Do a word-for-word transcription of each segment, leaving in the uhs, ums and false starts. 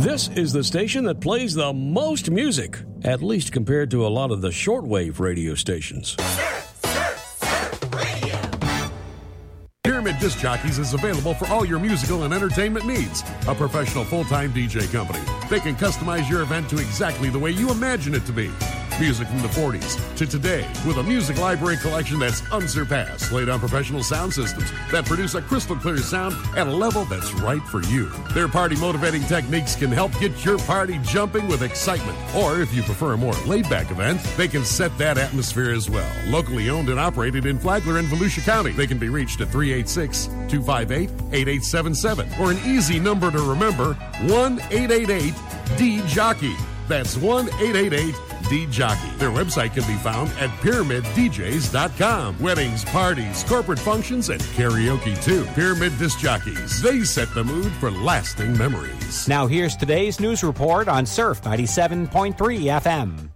This is the station that plays the most music, at least compared to a lot of the shortwave radio stations. Surf, surf, surf radio. Pyramid Disc Jockeys is available for all your musical and entertainment needs. A professional full-time D J company. They can customize your event to exactly the way you imagine it to be. Music from the forties to today with a music library collection that's unsurpassed, laid on professional sound systems that produce a crystal clear sound at a level that's right for you. Their party motivating techniques can help get your party jumping with excitement. Or if you prefer a more laid-back event, they can set that atmosphere as well. Locally owned and operated in Flagler and Volusia County. They can be reached at three eight six, two five eight, eight eight seven seven or an easy number to remember, one eight eight eight D Jockey. That's one eight eight eight D Jockey. Their website can be found at pyramid d js dot com. Weddings, parties, corporate functions, and karaoke too. Pyramid Disc Jockeys. They set the mood for lasting memories. Now here's today's news report on Surf ninety-seven point three F M.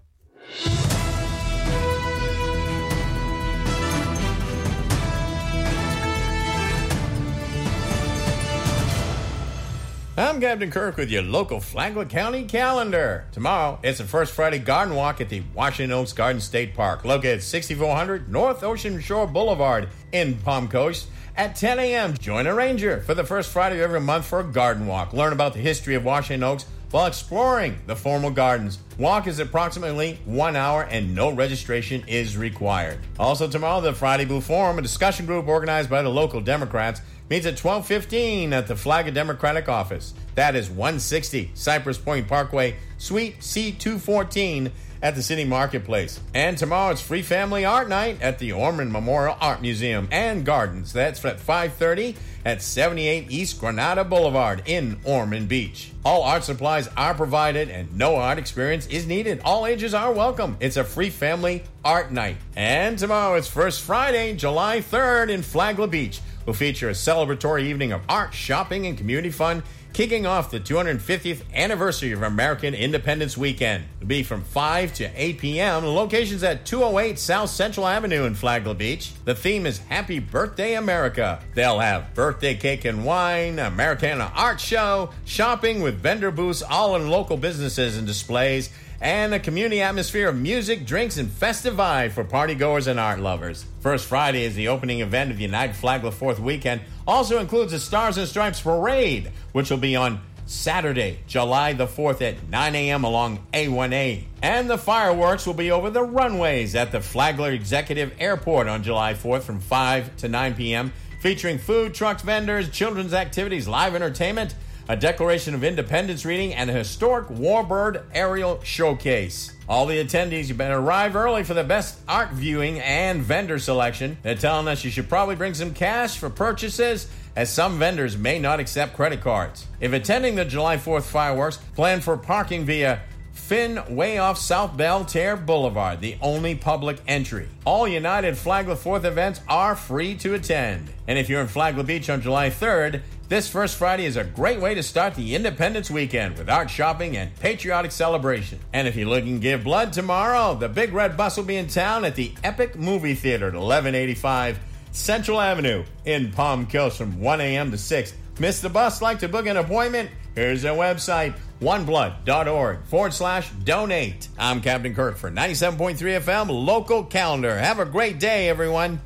I'm Captain Kirk with your local Flagler County calendar. Tomorrow, it's the first Friday garden walk at the Washington Oaks Garden State Park, located at sixty-four hundred North Ocean Shore Boulevard in Palm Coast at ten a.m. Join a ranger for the first Friday of every month for a garden walk. Learn about the history of Washington Oaks while exploring the formal gardens. Walk is approximately one hour and no registration is required. Also tomorrow, the Friday Blue Forum, a discussion group organized by the local Democrats, meets at twelve fifteen at the Flagler Democratic Office. That is one sixty Cypress Point Parkway, Suite C two fourteen at the City Marketplace. And tomorrow it's Free Family Art Night at the Ormond Memorial Art Museum and Gardens. That's at five thirty at seventy-eight East Granada Boulevard in Ormond Beach. All art supplies are provided and no art experience is needed. All ages are welcome. It's a Free Family Art Night. And tomorrow it's First Friday, July third in Flagler Beach. Will feature a celebratory evening of art, shopping, and community fun, kicking off the two hundred fiftieth anniversary of American Independence Weekend. It'll be from five to eight p.m. The location's at two oh eight South Central Avenue in Flagler Beach. The theme is Happy Birthday America. They'll have birthday cake and wine, Americana art show, shopping with vendor booths, all in local businesses and displays, and a community atmosphere of music, drinks, and festive vibe for partygoers and art lovers. First Friday is the opening event of the United Flagler fourth Weekend. Also includes the Stars and Stripes Parade, which will be on Saturday, July the fourth at nine a.m. along A one A. And the fireworks will be over the runways at the Flagler Executive Airport on July fourth from five to nine p.m., featuring food trucks, vendors, children's activities, live entertainment, a Declaration of Independence reading, and a historic Warbird aerial showcase. All the attendees, you better arrive early for the best art viewing and vendor selection. They're telling us you should probably bring some cash for purchases, as some vendors may not accept credit cards. If attending the July fourth fireworks, plan for parking via Finn way off South Belterre Boulevard, the only public entry. All United Flagler fourth events are free to attend. And if you're in Flagler Beach on July third, this First Friday is a great way to start the Independence Weekend with art shopping and patriotic celebration. And if you're looking to give blood tomorrow, the Big Red Bus will be in town at the Epic Movie Theater at eleven eighty-five Central Avenue in Palm Coast from one a.m. to six. Miss the bus? Like to book an appointment? Here's their website, oneblood.org forward slash donate. I'm Captain Kirk for ninety-seven point three F M Local Calendar. Have a great day, everyone.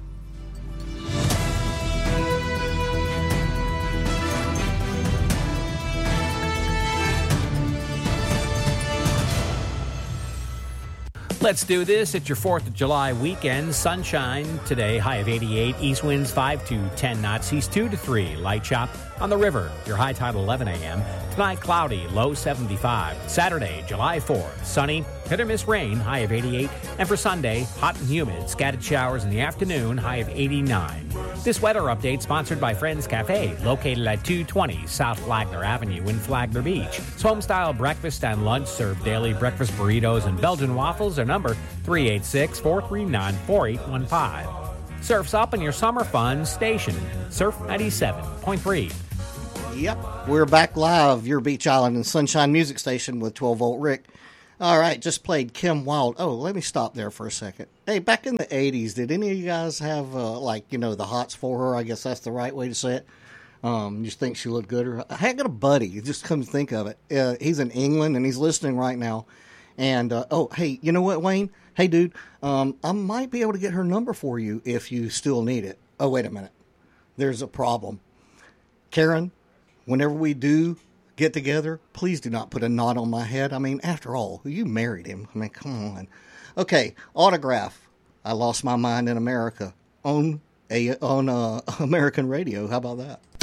Let's do this. It's your fourth of July weekend. Sunshine today, high of eighty-eight. East winds five to ten knots, east two to three. Light chop on the river. Your high tide eleven a.m. Tonight, cloudy, low seventy-five. Saturday, July fourth, sunny, hit or miss rain, high of eighty-eight. And for Sunday, hot and humid, scattered showers in the afternoon, high of eighty-nine. This weather update sponsored by Friends Cafe, located at two twenty South Flagler Avenue in Flagler Beach. It's home-style breakfast and lunch, served daily breakfast burritos and Belgian waffles. Their number, three eight six, four three nine, four eight one five. Surf's up in your summer fun station, Surf ninety-seven point three. Yep, we're back live, your Beach Island and Sunshine Music Station with twelve volt Rick. All right, just played Kim Wilde. Oh, let me stop there for a second. Hey, back in the eighties, did any of you guys have, uh, like, you know, the hots for her? I guess that's the right way to say it. Um, you just think she looked good. Or I got a buddy. Just come to think of it. Uh, he's in England and he's listening right now. And uh, oh, hey, you know what, Wayne? Hey, dude, um, I might be able to get her number for you if you still need it. Oh, wait a minute. There's a problem. Karen, whenever we do get together, please do not put a knot on my head. I mean, after all, you married him. I mean, come on. Okay, autograph. I lost my mind in America on a on uh, American radio. How about that?